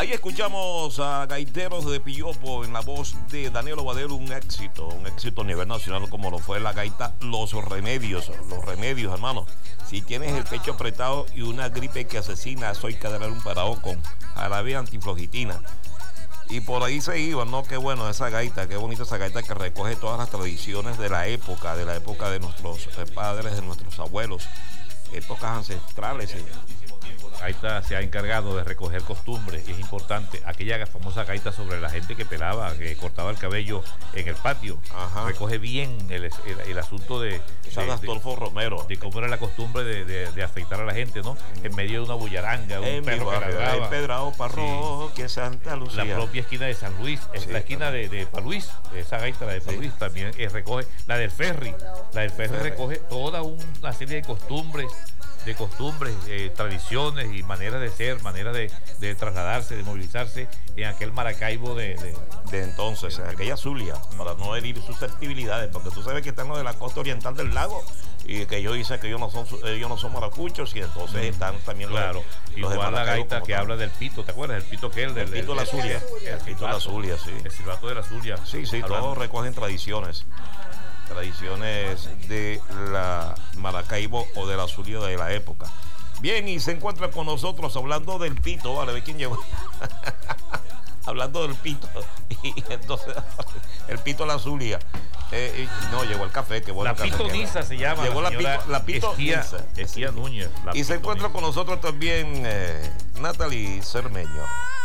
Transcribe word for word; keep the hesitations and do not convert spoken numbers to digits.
Ahí escuchamos a Gaiteros de Pillopo en la voz de Daniel Obadero, un éxito, un éxito a nivel nacional como lo fue la gaita Los Remedios, Los Remedios, hermano. Si tienes el pecho apretado y una gripe que asesina, soy que darle un parado con jarabe antiflogitina. Y por ahí se iba, ¿no? Qué bueno esa gaita, qué bonita esa gaita que recoge todas las tradiciones de la época, de la época de nuestros padres, de nuestros abuelos, épocas ancestrales. ¿Sí? La gaita se ha encargado de recoger costumbres y es importante. Aquella famosa gaita sobre la gente que pelaba, que cortaba el cabello en el patio. Ajá. Recoge bien el, el, el asunto de, de, de Astolfo Romero. De cómo era la costumbre de, de, de afeitar a la gente, ¿no? En medio de una bullaranga, un en perro que ladraba. Empedrado Parroquia, sí. Santa Lucía. La propia esquina de San Luis, sí, la esquina de, de Paluís, esa gaita, la de Paluís, sí. También eh, recoge. La del ferry, la del ferry, ferry. recoge toda una serie de costumbres. de costumbres, eh, tradiciones y maneras de ser, maneras de, de trasladarse, de movilizarse en aquel Maracaibo de, de, de entonces, en aquella Zulia, para no herir susceptibilidades, porque tú sabes que están los de la costa oriental del lago y que ellos dicen que ellos no son ellos no son maracuchos y entonces mm, están también los, claro, los igual de la gaita que tal. Habla del pito, ¿te acuerdas? El pito que es el del el pito de la Zulia, el pito de la Zulia, sí, el silbato de la Zulia. Sí, sí, hablando. Todos recogen tradiciones. Tradiciones de la Maracaibo o de la Zulia de la época. Bien, y se encuentra con nosotros hablando del pito, vale, ¿de quién llegó? Hablando del pito. Y entonces, el pito de la Zulia. Eh, no, llegó el café, que bueno. La café, pitoniza se llama. Llegó la, pito, la pitoniza. Esquía Núñez. Y se encuentra con nosotros también eh, Natalie Cermeño.